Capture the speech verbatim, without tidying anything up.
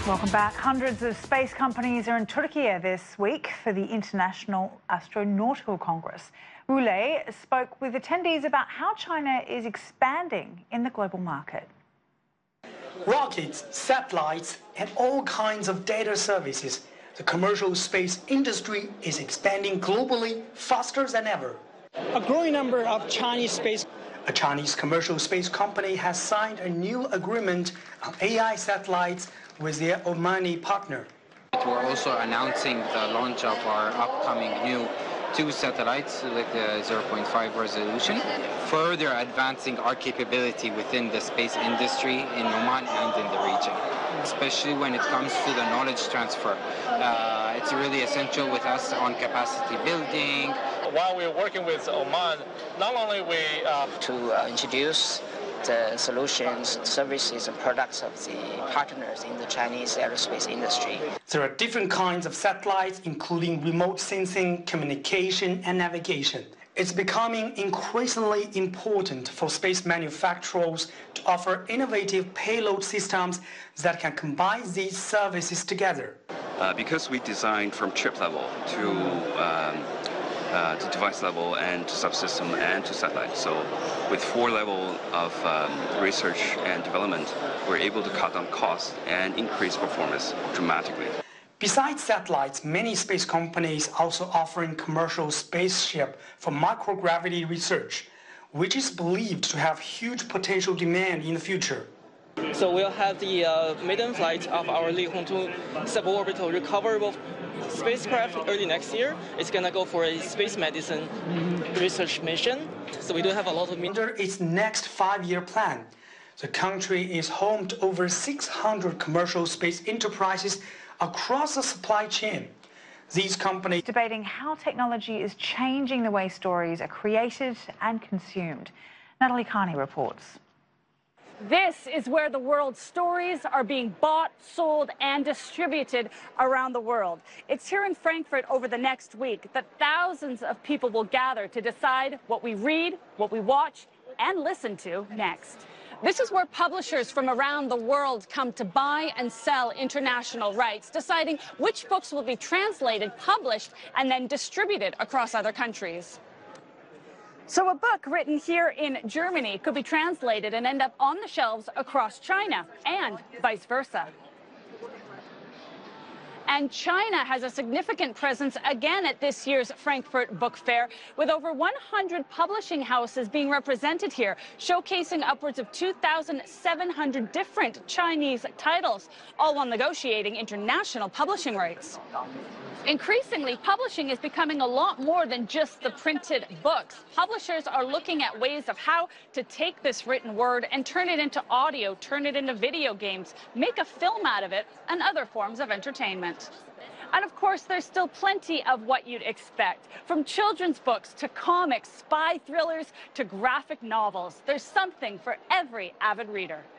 Welcome back. Hundreds of space companies are in Turkey this week for the International Astronautical Congress. Roulé spoke with attendees about how China is expanding in the global market. Rockets, satellites, and all kinds of data services. The commercial space industry is expanding globally faster than ever. A growing number of Chinese space A Chinese commercial space company has signed a new agreement on A I satellites with their Omani partner. We're also announcing the launch of our upcoming new two satellites with the zero point five resolution, further advancing our capability within the space industry in Oman and in the region, especially when it comes to the knowledge transfer. Uh, it's really essential with us on capacity building. While we're working with Oman, not only we uh, to uh, introduce the solutions, services, and products of the partners in the Chinese aerospace industry. There are different kinds of satellites, including remote sensing, communication, and navigation. It's becoming increasingly important for space manufacturers to offer innovative payload systems that can combine these services together. Uh, because we designed from chip level to um, Uh, to device level and to subsystem and to satellite. So with four level of um, research and development, we're able to cut down costs and increase performance dramatically. Besides satellites, many space companies also offering commercial spaceship for microgravity research, which is believed to have huge potential demand in the future. So we'll have the uh, maiden flight of our Li Hongzhou suborbital recoverable spacecraft early next year. It's going to go for a space medicine research mission. So we do have a lot of... Under its next five-year plan, the country is home to over six hundred commercial space enterprises across the supply chain. These companies... Debating how technology is changing the way stories are created and consumed. Natalie Carney reports. This is where the world's stories are being bought, sold, and distributed around the world. It's here in Frankfurt over the next week that thousands of people will gather to decide what we read, what we watch, and listen to next. This is where publishers from around the world come to buy and sell international rights, deciding which books will be translated, published, and then distributed across other countries. So a book written here in Germany could be translated and end up on the shelves across China, and vice versa. And China has a significant presence again at this year's Frankfurt Book Fair, with over one hundred publishing houses being represented here, showcasing upwards of two thousand seven hundred different Chinese titles, all while negotiating international publishing rights. Increasingly, publishing is becoming a lot more than just the printed books. Publishers are looking at ways of how to take this written word and turn it into audio, turn it into video games, make a film out of it, and other forms of entertainment. And of course, there's still plenty of what you'd expect. From children's books to comics, spy thrillers to graphic novels, there's something for every avid reader.